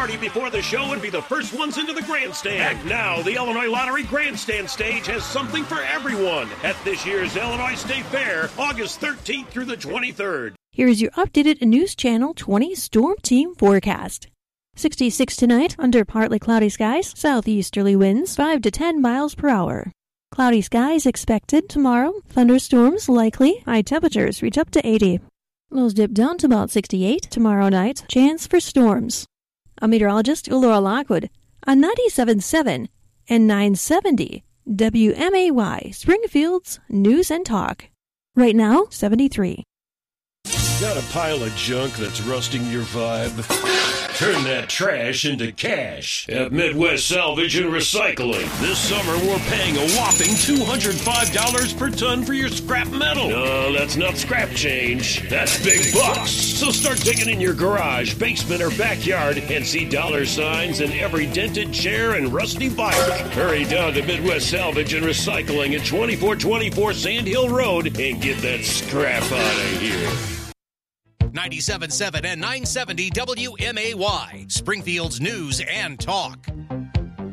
party before the show and be the first ones into the grandstand. And now, the Illinois Lottery Grandstand Stage has something for everyone at this year's Illinois State Fair, August 13th through the 23rd. Here's your updated News Channel 20 Storm Team forecast. 66 tonight, under partly cloudy skies, southeasterly winds 5 to 10 miles per hour. Cloudy skies expected tomorrow, thunderstorms likely, high temperatures reach up to 80. Lows dip down to about 68 tomorrow night, chance for storms. I'm meteorologist Laura Lockwood on 97.7 and 970 WMAY, Springfield's News and Talk. Right now, 73. Got a pile of junk that's rusting your vibe? Turn that trash into cash at Midwest Salvage and Recycling. This summer, we're paying a whopping $205 per ton for your scrap metal. No, that's not scrap change. That's big bucks. So start digging in your garage, basement, or backyard and see dollar signs in every dented chair and rusty bike. Hurry down to Midwest Salvage and Recycling at 2424 Sand Hill Road and get that scrap out of here. 97.7 and 970 WMAY, Springfield's News and Talk.